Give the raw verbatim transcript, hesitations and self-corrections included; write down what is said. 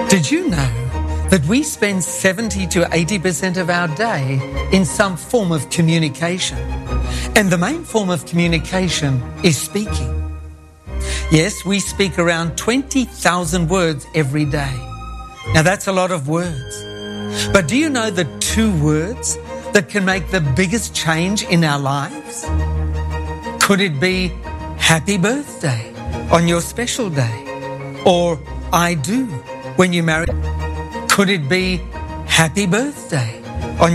Did you know that we spend seventy to eighty percent of our day in some form of communication? And the main form of communication is speaking. Yes, we speak around twenty thousand words every day. Now that's a lot of words. But do you know the two words that can make the biggest change in our lives? Could it be happy birthday on your special day? Or I do when you marry? Could it be happy birthday